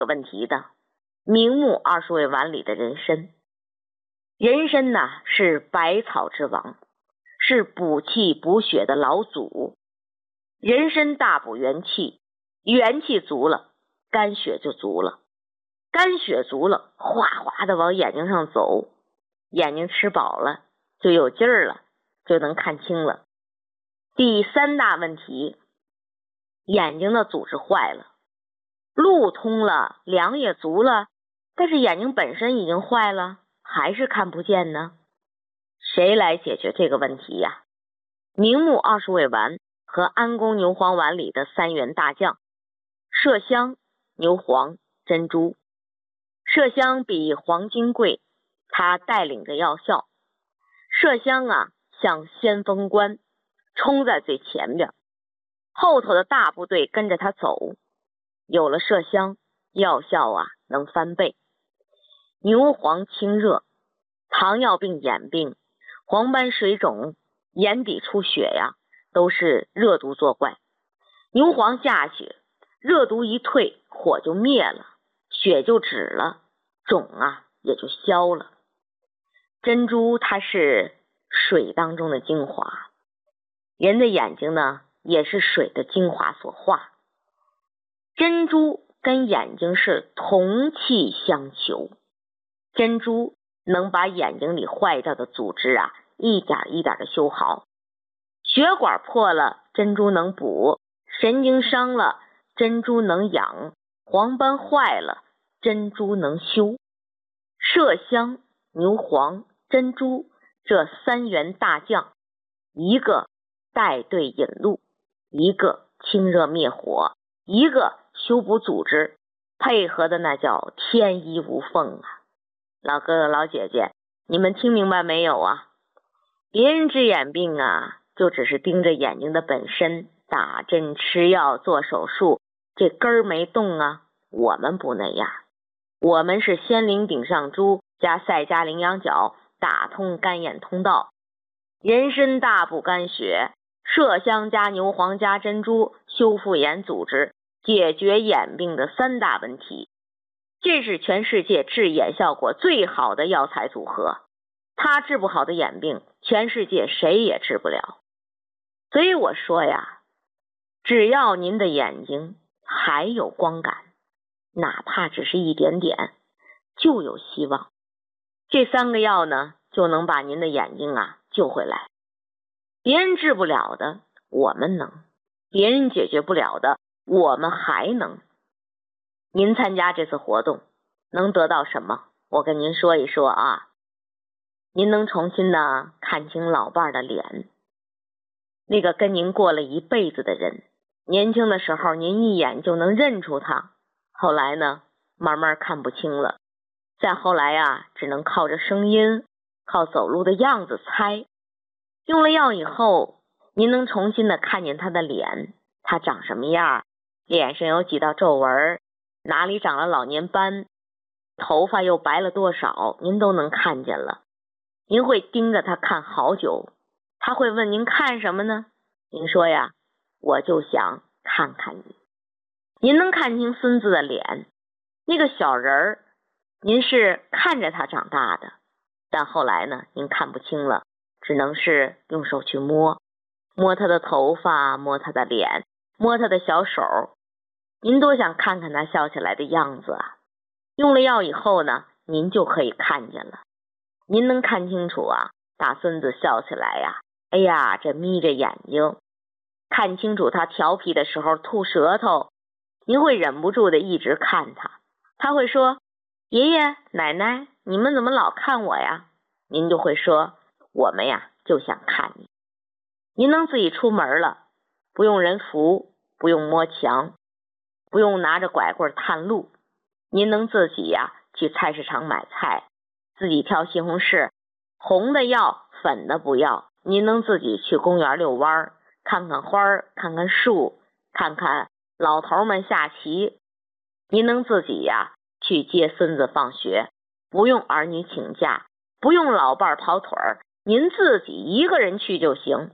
个问题的明目20味丸里的人参。人参呢是百草之王，是补气补血的老祖。人参大补元气，元气足了，肝血就足了，肝血足了，哗哗的往眼睛上走，眼睛吃饱了就有劲儿了，就能看清了。第3大问题，眼睛的组织坏了，路通了，粮也足了，但是眼睛本身已经坏了，还是看不见呢。谁来解决这个问题呀？明目20味丸和安宫牛黄丸里的3员大将，麝香、牛黄、珍珠。麝香比黄金贵，它带领着药效。麝香啊，像先锋官，冲在最前边，后头的大部队跟着他走。有了麝香，药效啊能翻倍。牛黄清热，糖尿病、眼病、黄斑水肿、眼底出血呀，都是热毒作怪。牛黄下去，热毒一退，火就灭了，血就止了，肿啊也就消了。珍珠它是水当中的精华，人的眼睛呢也是水的精华所化。珍珠跟眼睛是同气相求，珍珠能把眼睛里坏掉的组织啊一点一点的修好。血管破了，珍珠能补；神经伤了，珍珠能养；黄斑坏了，珍珠能修。麝香、牛黄、珍珠这3员大将，一个带队引路，一个清热灭火，一个修补组织，配合的那叫天衣无缝啊！老哥哥老姐姐，你们听明白没有啊？别人治眼病啊，就只是盯着眼睛的本身，打针吃药做手术，这根儿没动啊。我们不那样，我们是仙灵顶上珠加赛加羚羊角，打通肝眼通道。人参大补肝血，麝香加牛黄加珍珠修复眼组织，解决眼病的3大问题。这是全世界治眼效果最好的药材组合，它治不好的眼病，全世界谁也治不了。所以我说呀，只要您的眼睛还有光感，哪怕只是一点点，就有希望。这3个药呢，就能把您的眼睛啊救回来。别人治不了的，我们能；别人解决不了的，我们还能。您参加这次活动能得到什么？我跟您说一说啊。您能重新的看清老伴的脸，那个跟您过了一辈子的人，年轻的时候您一眼就能认出他，后来呢慢慢看不清了，再后来啊只能靠着声音，靠走路的样子猜。用了药以后，您能重新的看见他的脸，他长什么样，脸上有几道皱纹，哪里长了老年斑，头发又白了多少，您都能看见了。您会盯着他看好久，他会问您看什么呢？您说呀，我就想看看你。您能看清孙子的脸，那个小人儿，您是看着他长大的，但后来呢，您看不清了，只能是用手去摸他的头发，摸他的脸，摸他的小手，您多想看看他笑起来的样子啊。用了药以后呢，您就可以看见了。您能看清楚啊，大孙子笑起来呀，哎呀，这眯着眼睛，看清楚他调皮的时候吐舌头，您会忍不住的一直看他。他会说，爷爷奶奶，你们怎么老看我呀？您就会说，我们呀就想看你。您能自己出门了，不用人扶，不用摸墙，不用拿着拐棍探路，您能自己呀去菜市场买菜，自己挑西红柿，红的要，粉的不要。您能自己去公园遛弯，看看花，看看树，看看老头们下棋。您能自己呀去接孙子放学，不用儿女请假，不用老伴跑腿儿，您自己一个人去就行。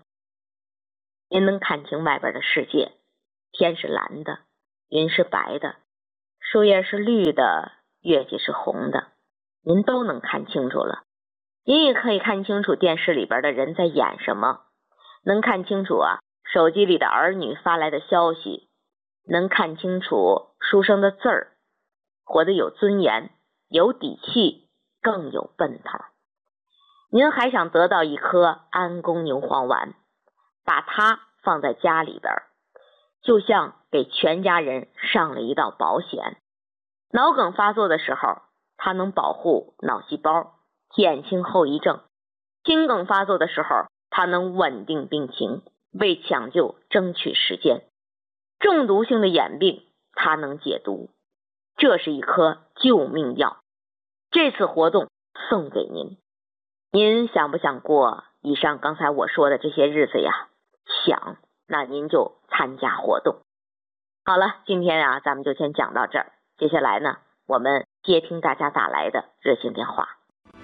您能看清外边的世界，天是蓝的，云是白的， 树叶是绿的，月季是红的，您都能看清楚了。您也可以看清楚电视里边的人在演什么，能看清楚手机里的儿女发来的消息，能看清楚书生的字儿，活得有尊严，有底气，更有奔头。您还想得到一颗安宫牛黄丸，把它放在家里边，就像给全家人上了一道保险。脑梗发作的时候，它能保护脑细胞，减轻后遗症；心梗发作的时候，它能稳定病情，为抢救争取时间；中毒性的眼病，它能解毒。这是一颗救命药。这次活动送给您，您想不想过以上刚才我说的这些日子呀？想，那您就参加活动。好了，今天咱们就先讲到这儿。接下来呢，我们接听大家打来的热线电话。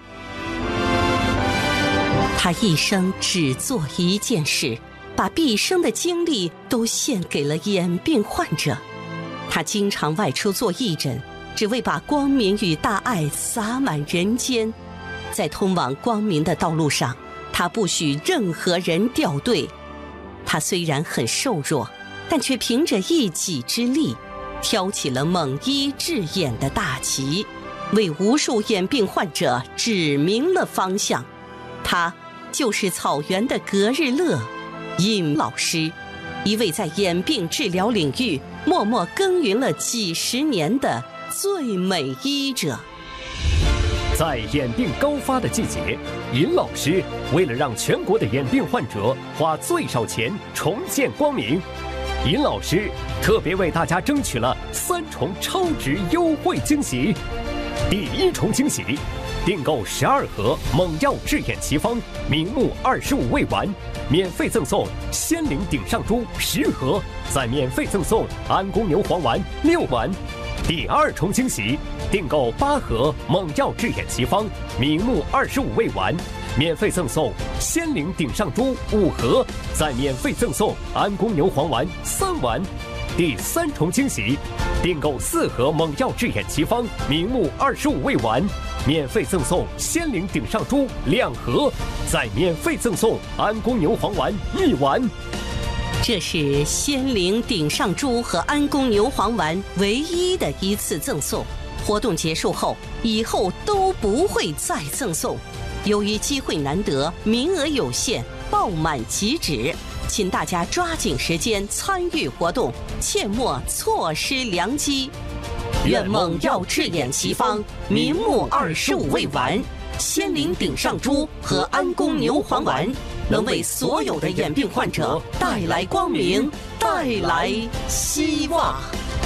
他一生只做一件事，把毕生的精力都献给了眼病患者。他经常外出做义诊，只为把光明与大爱洒满人间。在通往光明的道路上，他不许任何人掉队。他虽然很瘦弱，但却凭着一己之力挑起了猛医治眼的大旗，为无数眼病患者指明了方向。他就是草原的格日乐尹老师，一位在眼病治疗领域默默耕耘了几十年的最美医者。 在眼病高发的季节，尹老师为了让全国的眼病患者花最少钱重见光明，尹老师特别为大家争取了3重超值优惠惊喜。第1重惊喜，订购12盒猛药治眼奇方明目25味丸，免费赠送仙灵顶上珠10盒，再免费赠送安宫牛黄丸6丸。第2重惊喜，订购8盒猛药治眼奇方明目25味丸，免费赠送仙灵顶上珠5盒，再免费赠送安宫牛黄丸3丸。第3重惊喜，订购4盒猛药治眼奇方明目25味丸，免费赠送仙灵顶上珠2盒，再免费赠送安宫牛黄丸1丸。 这是仙灵顶上珠和安宫牛黄丸唯一的一次赠送，活动结束后，以后都不会再赠送。由于机会难得，名额有限，爆满即止，请大家抓紧时间参与活动，切莫错失良机。愿猛药治眼奇方明目25味丸、仙灵顶上珠和安宫牛黄丸能为所有的眼病患者带来光明，带来希望。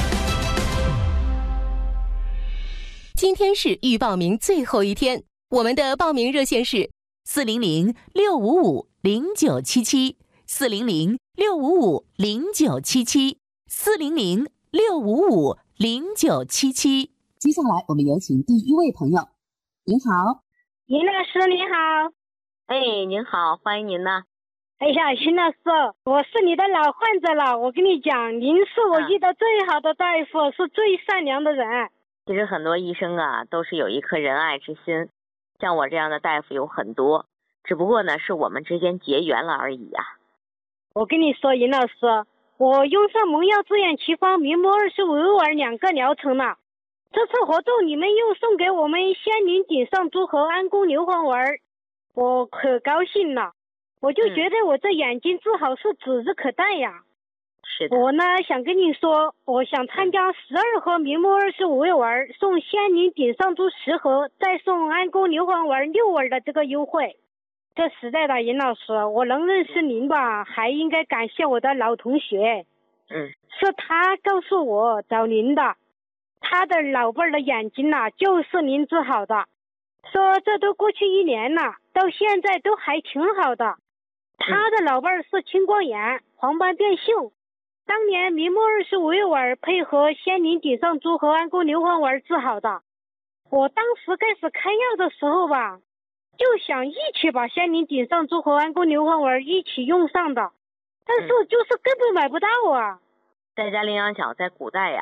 今天是预报名最后一天，我们的报名热线是 400-655-0977，400-655-0977。接下来我们有请第一位朋友。您好， 尹老师您好。 您好，欢迎您呢。 哎呀，尹老师，我是你的老患者了。我跟你讲，您是我遇到最好的大夫，是最善良的人。 其实很多医生都是有一颗仁爱之心，像我这样的大夫有很多，只不过呢是我们之间结缘了而已呀。 我跟你说，尹老师，我用上猛药治眼奇方明目25味丸2个疗程了。这次活动你们又送给我们仙灵顶上珠和安宫牛黄丸，我可高兴了。我就觉得我这眼睛治好是指日可待呀。 是的。 我呢想跟你说，我想参加12盒明目25味丸，送仙灵顶上珠10盒，再送安宫牛黄丸6丸的这个优惠。这实在的，尹老师，我能认识您吧，还应该感谢我的老同学。是他告诉我找您的。他的老伴儿的眼睛就是您治好的，说这都过去1年了，到现在都还挺好的。他的老伴儿是青光眼、黄斑变性，当年明目25味丸配合仙灵顶上珠和安宫牛黄丸治好的。我当时开始开药的时候吧，就想一起把仙灵顶上珠和安宫牛黄丸一起用上的，但是就是根本买不到啊。 在家领养小在古代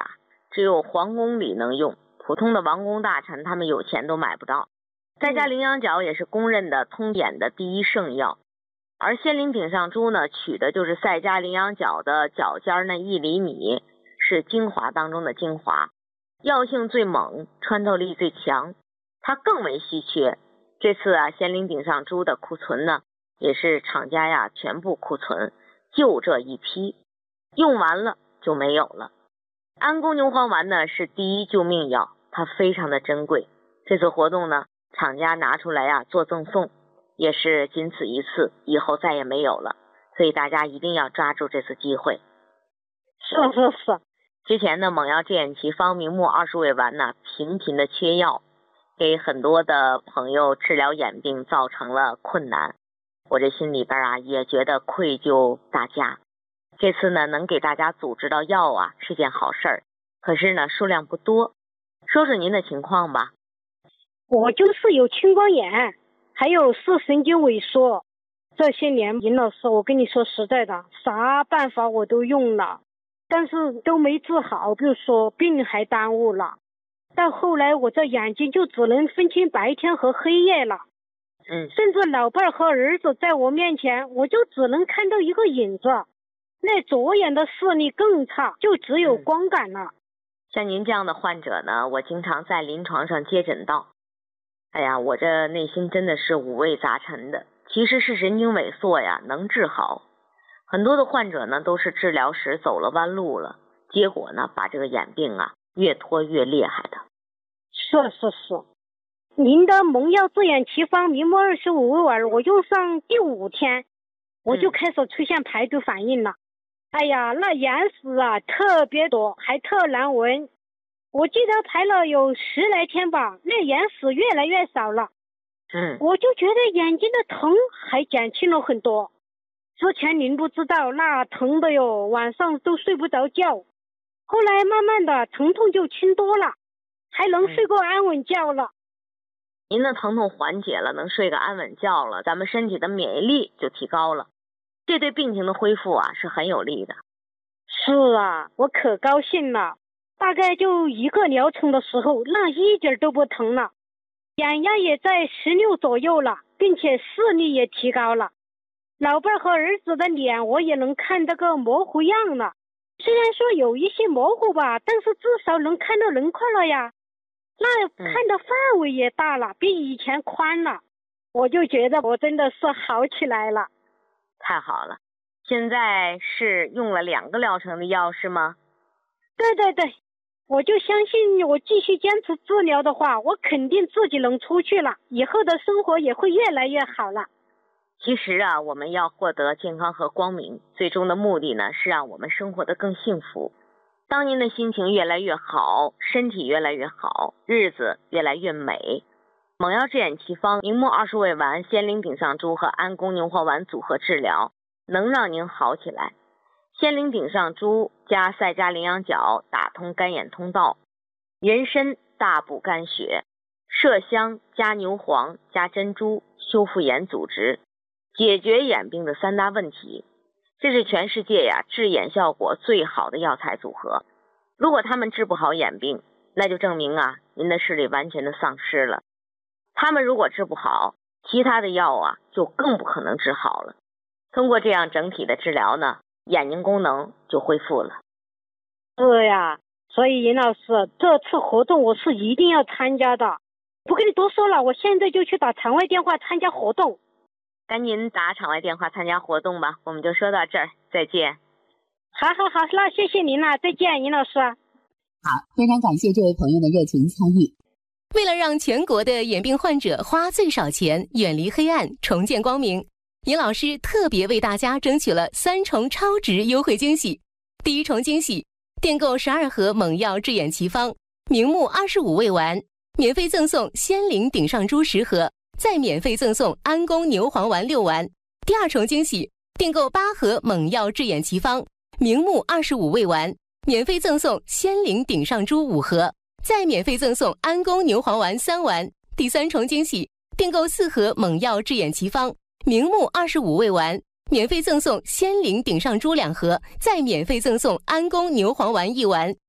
只有皇宫里能用，普通的王公大臣他们有钱都买不到。赛迦羚羊角也是公认的通典的第一圣药，而仙灵顶上珠呢，取的就是赛迦羚羊角的角尖那1厘米，是精华当中的精华，药性最猛，穿透力最强，它更为稀缺。这次啊，仙灵顶上珠的库存呢，也是厂家呀全部库存，就这一批，用完了就没有了。安宫牛黄丸呢是第一救命药，它非常的珍贵。这次活动呢，厂家拿出来呀做赠送，也是仅此一次，以后再也没有了。所以大家一定要抓住这次机会。 是。 之前呢，猛药制眼奇方明目20味丸呢频频的缺药，给很多的朋友治疗眼病造成了困难。我这心里边啊也觉得愧疚大家。这次呢能给大家组织到药啊是件好事儿，可是呢数量不多。说说您的情况吧。 我就是有青光眼，还有视神经萎缩。这些年尹老师，我跟你说实在的，啥办法我都用了，但是都没治好，比如说病还耽误了。到后来我这眼睛就只能分清白天和黑夜了。甚至老伴和儿子在我面前，我就只能看到一个影子。那左眼的视力更差，就只有光感了。 像您这样的患者呢，我经常在临床上接诊到。哎呀，我这内心真的是五味杂陈的。其实是神经萎缩呀，能治好。很多的患者呢，都是治疗时走了弯路了，结果呢，把这个眼病啊越拖越厉害的。 是。您的蒙药治眼奇方明目25味丸，我用上第5天，我就开始出现排毒反应了。哎呀，那眼屎啊特别多，还特难闻。我记得排了有10来天吧，那眼屎越来越少了。我就觉得眼睛的疼还减轻了很多。之前您不知道，那疼的哟，晚上都睡不着觉。后来慢慢的疼痛就轻多了，还能睡个安稳觉了。 您的疼痛缓解了，能睡个安稳觉了，咱们身体的免疫力就提高了，这对病情的恢复啊是很有利的。 是啊，我可高兴了。大概就1个疗程的时候，那一点都不疼了，眼压也在16左右了，并且视力也提高了。老伴和儿子的脸我也能看得个模糊样了，虽然说有一些模糊吧，但是至少能看到人块了呀。那看的范围也大了，比以前宽了。我就觉得我真的是好起来了。 太好了。现在是用了2个疗程的药是吗？ 对，我就相信我继续坚持治疗的话，我肯定自己能出去了，以后的生活也会越来越好了。 其实啊，我们要获得健康和光明，最终的目的呢是让我们生活得更幸福。当您的心情越来越好，身体越来越好，日子越来越美，猛药治眼奇方明目20味丸、仙灵顶上珠和安宫牛黄丸组合治疗，能让您好起来。仙灵顶上珠加赛迦羚羊角打通肝眼通道，人参大补肝血，麝香加牛黄加珍珠修复眼组织，解决眼病的3大问题。这是全世界呀治眼效果最好的药材组合。如果他们治不好眼病，那就证明啊您的视力完全的丧失了。他们如果治不好，其他的药啊就更不可能治好了。通过这样整体的治疗呢，眼睛功能就恢复了。 是呀，所以尹老师，这次活动我是一定要参加的。不跟你多说了，我现在就去打场外电话参加活动。 赶紧打场外电话参加活动吧，我们就说到这儿，再见。 好，那谢谢您了，再见，尹老师。 好，非常感谢这位朋友的热情参与。 为了让全国的眼病患者花最少钱，远离黑暗，重见光明，尹老师特别为大家争取了3重超值优惠惊喜。第1重惊喜，订购12盒猛药治眼奇方明目25味丸，免费赠送仙灵顶上珠10盒，再免费赠送安宫牛黄丸6丸。第2重惊喜，订购8盒猛药治眼奇方明目25味丸，免费赠送仙灵顶上珠5盒，再免费赠送安宫牛黄丸3丸。第3重惊喜，订购4盒猛药治眼奇方明目25味丸，免费赠送仙灵顶上珠2盒，再免费赠送安宫牛黄丸1丸。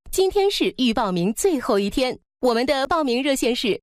今天是预报名最后一天，我们的报名热线是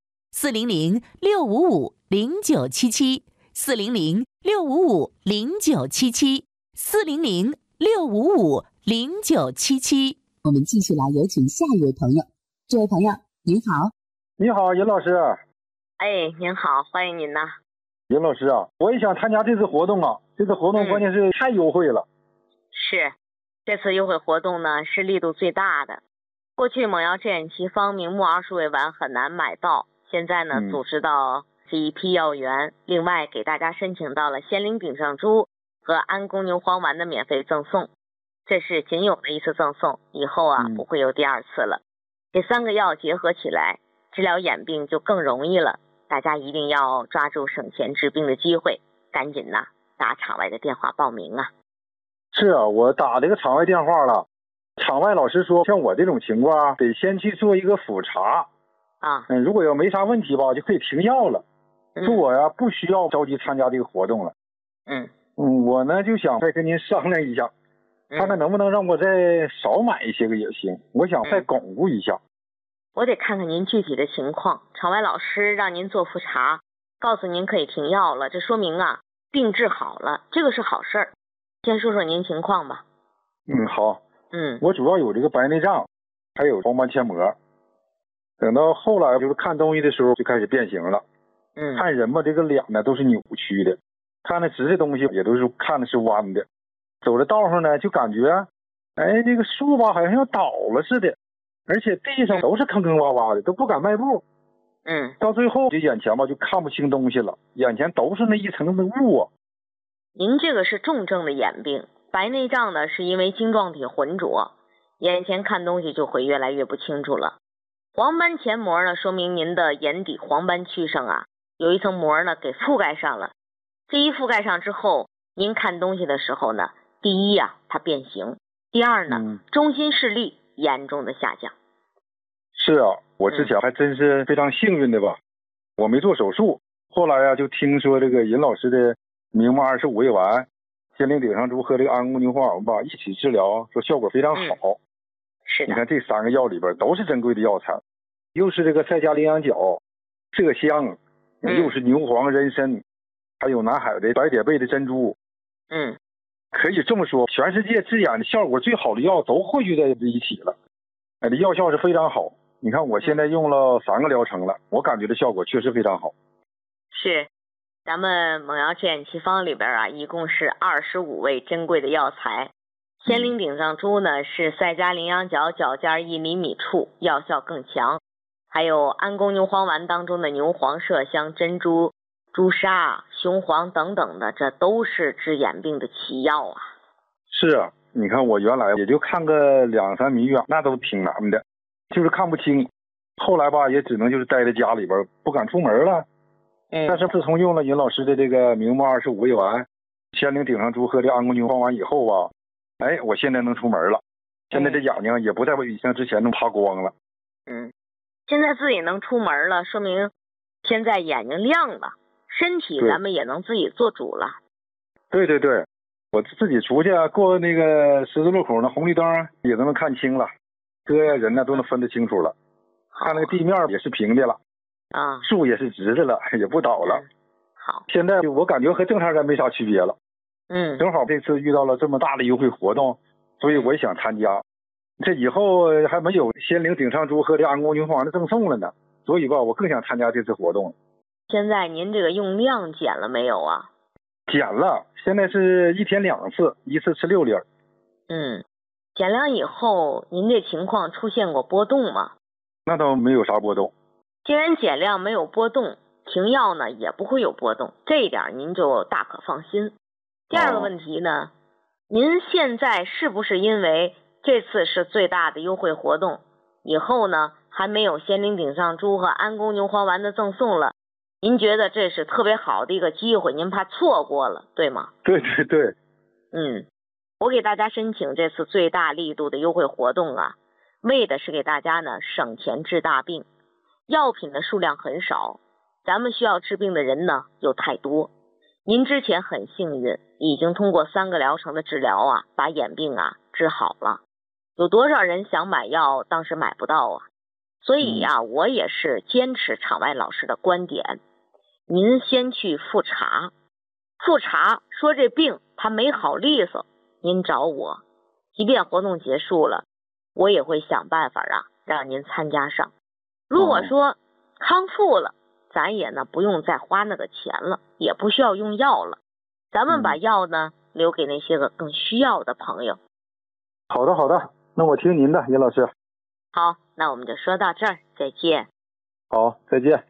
400-655-0977，400-655-0977。 我们继续来有请下一位朋友。这位朋友您好。 你好，尹老师。 哎，您好，欢迎您呐。 尹老师啊，我也想参加这次活动啊，这次活动关键是太优惠了。 是，这次优惠活动呢是力度最大的。过去蒙瑶这奇方明目20味丸很难买到，现在呢组织到这一批药源，另外给大家申请到了仙灵顶上珠和安宫牛黄丸的免费赠送，这是仅有的一次赠送，以后啊不会有第二次了。这3个药结合起来，治疗眼病就更容易了。大家一定要抓住省钱治病的机会，赶紧呐打场外的电话报名啊。 是啊，我打这个场外电话了，场外老师说像我这种情况得先去做一个复查啊。 如果要没啥问题吧，就可以停药了。说我呀不需要着急参加这个活动了。我呢就想再跟您商量一下，看看能不能让我再少买一些个也行，我想再巩固一下。 我得看看您具体的情况，场外老师让您做复查，告诉您可以停药了，这说明啊病治好了，这个是好事儿。先说说您情况吧。 好。我主要有这个白内障，还有黄斑纤膜。等到后来就是看东西的时候就开始变形了。看人嘛，这个脸呢都是扭曲的，看的直的东西也都是看的是弯的。走在道上呢就感觉，这个树吧好像要倒了似的，而且地上都是坑坑洼洼的，都不敢迈步。到最后这眼前吧就看不清东西了，眼前都是那一层的雾啊。 您这个是重症的眼病，白内障呢是因为晶状体浑浊，眼前看东西就会越来越不清楚了。黄斑前膜呢说明您的眼底黄斑区上啊有一层膜呢给覆盖上了，这一覆盖上之后，您看东西的时候呢，第一啊它变形，第二呢中心视力严重的下降。 是啊，我之前还真是非常幸运的吧，我没做手术，后来啊就听说这个尹老师的明目25味丸、仙灵顶上珠和这个安宫牛黄丸吧一起治疗，说效果非常好。 是的。 你看这3个药里边都是珍贵的药材，又是这个赛迦羚羊角、麝香，又是牛黄、人参，还有南海的白蝶贝的珍珠。可以这么说，全世界治眼的效果最好的药都汇聚在一起了。这药效是非常好。你看我现在用了3个疗程了，我感觉的效果确实非常好。 是，咱们蒙瑶治眼奇方里边啊，一共是25味珍贵的药材。仙灵顶上珠呢是赛迦羚羊角角尖1厘米处，药效更强。还有安宫牛黄丸当中的牛黄、麝香、珍珠、朱砂、雄黄等等的，这都是治眼病的奇药啊。 是啊，你看我原来也就看个2-3米远，那都挺难的，就是看不清。后来吧也只能就是待在家里边，不敢出门了。但是自从用了尹老师的这个明目25味丸、仙灵顶上珠和这安宫牛黄丸以后吧，我现在能出门了。现在这眼睛也不再像之前那么怕光了。 现在自己能出门了，说明现在眼睛亮了，身体咱们也能自己做主了。 对对对，我自己出去过那个十字路口那红绿灯也都能看清了，车呀人呢都能分得清楚了。看那个地面也是平的了，树也是直的了，也不倒了。 好， 现在我感觉和正常人没啥区别了。正好这次遇到了这么大的优惠活动，所以我也想参加。这以后还没有仙灵顶上珠和这安宫牛黄丸的赠送了呢，所以吧我更想参加这次活动。 现在您这个用量减了没有啊？ 减了，现在是1天2次，一次吃6粒。 减量以后您这情况出现过波动吗？ 那倒没有啥波动。 既然减量没有波动，停药呢也不会有波动，这一点您就大可放心。第二个问题呢，您现在是不是因为这次是最大的优惠活动，以后呢还没有仙灵顶上珠和安宫牛黄丸的赠送了，您觉得这是特别好的一个机会，您怕错过了，对吗？ 对对对。 我给大家申请这次最大力度的优惠活动啊，为的是给大家呢省钱治大病。药品的数量很少，咱们需要治病的人呢又太多。您之前很幸运，已经通过3个疗程的治疗啊，把眼病啊治好了。 有多少人想买药，当时买不到啊？所以呀，我也是坚持场外老师的观点，您先去复查，说这病他没好利索，您找我，即便活动结束了，我也会想办法啊，让您参加上。如果说康复了，咱也呢不用再花那个钱了，也不需要用药了，咱们把药呢留给那些个更需要的朋友。 好的，那我听您的，尹老师。 好，那我们就说到这儿，再见。 好，再见。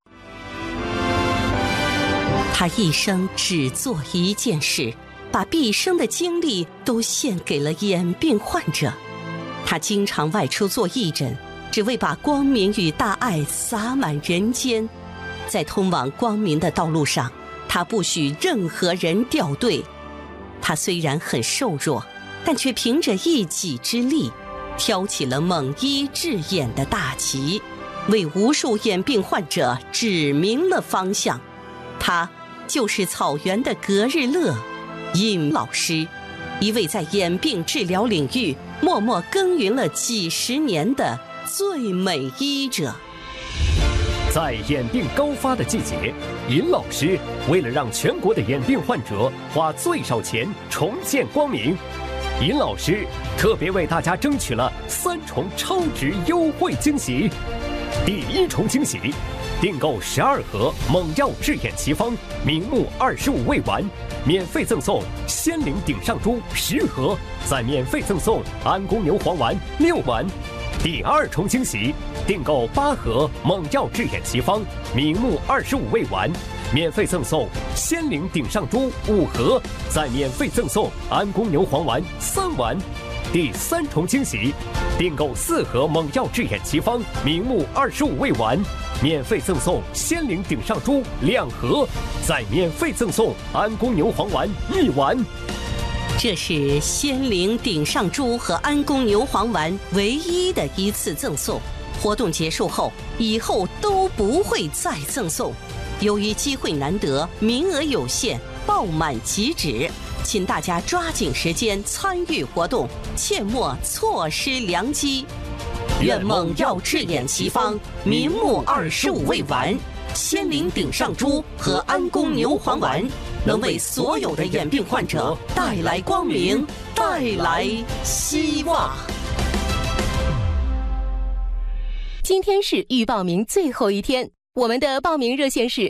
他一生只做一件事，把毕生的精力都献给了眼病患者。他经常外出做义诊，只为把光明与大爱洒满人间。在通往光明的道路上，他不许任何人掉队。他虽然很瘦弱，但却凭着一己之力挑起了猛医治眼的大旗，为无数眼病患者指明了方向。他就是草原的格日乐，尹老师，一位在眼病治疗领域默默耕耘了几十年的最美医者。 在眼病高发的季节，尹老师为了让全国的眼病患者花最少钱重见光明，尹老师特别为大家争取了3重超值优惠惊喜。第1重惊喜，订购12盒猛药治眼奇方明目25味丸，免费赠送仙灵顶上珠10盒，再免费赠送安宫牛黄丸6丸。第2重惊喜，订购8盒猛药治眼奇方明目25味丸，免费赠送仙灵顶上珠5盒，再免费赠送安宫牛黄丸3丸。第3重惊喜，订购4盒猛药治眼奇方明目25味丸，免费赠送仙灵顶上珠2盒，再免费赠送安宫牛黄丸1丸。 这是仙灵顶上珠和安宫牛黄丸唯一的一次赠送，活动结束后，以后都不会再赠送。由于机会难得，名额有限，爆满即止，请大家抓紧时间参与活动，切莫错失良机。愿猛药治眼奇方明目25味丸、仙灵顶上珠和安宫牛黄丸能为所有的眼病患者带来光明，带来希望。 今天是预报名最后一天，我们的报名热线是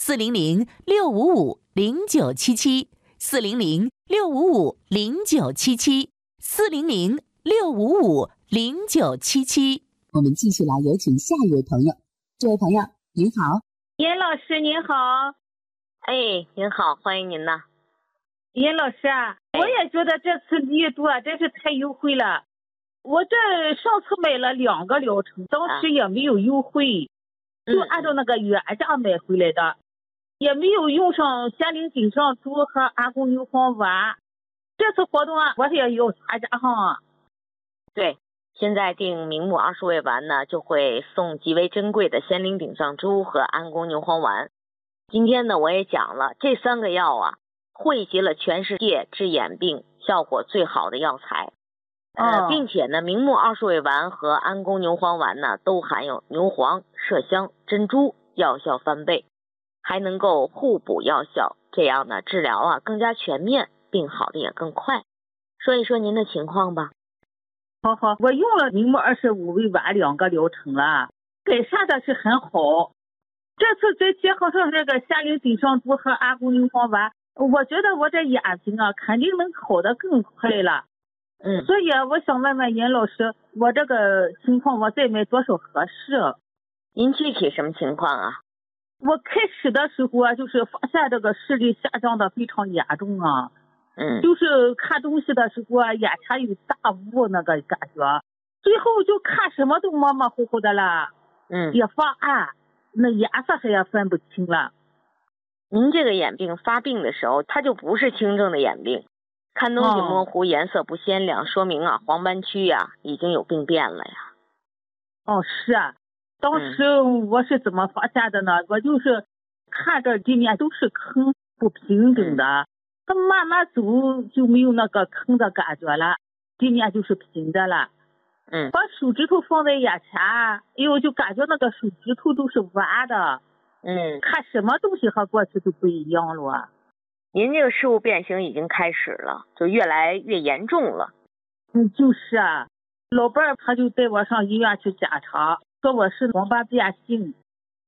400-655-0977，400-655-0977。我们继续来有请下一位朋友。这位朋友您好。 尹老师您好。 哎，您好，欢迎您呐。 尹老师啊，我也觉得这次力度啊真是太优惠了。我这上次买了2个疗程，当时也没有优惠，就按照那个原价买回来的，也没有用上仙灵顶上珠和安宫牛黄丸。这次活动啊，我也要参加哈。 对，现在订明目20味丸呢，就会送极为珍贵的仙灵顶上珠和安宫牛黄丸。今天呢，我也讲了这3个药啊，汇集了全世界治眼病效果最好的药材。并且呢，明目20味丸和安宫牛黄丸呢，都含有牛黄、麝香、珍珠，药效翻倍，还能够互补药效，这样呢，治疗啊更加全面，病好的也更快。说一说您的情况吧。 好，我用了明目25味丸2个疗程了，改善的是很好。这次再结合上这个仙灵顶上珠和安宫牛黄丸，我觉得我这眼睛啊肯定能好得更快了。所以我想问问尹老师，我这个情况我再买多少合适？ 您具体什么情况啊？ 我开始的时候啊，就是发现这个视力下降的非常严重啊。就是看东西的时候啊，眼前有大雾那个感觉，最后就看什么都模模糊糊的了。也发暗，那颜色还也分不清了。 您这个眼病发病的时候，它就不是轻症的眼病，看东西模糊，颜色不鲜亮，说明啊黄斑区呀已经有病变了呀。 是啊，当时我是怎么发现的呢？我就是看着地面都是坑，不平整的，慢慢走就没有那个坑的感觉了。 今年就是平的了。把手指头放在眼前，哎呦，就感觉那个手指头都是弯的。看什么东西和过去都不一样了。 您这个视物变形已经开始了，就越来越严重了。 就是啊，老伴儿他就带我上医院去检查，说我是黄斑变性，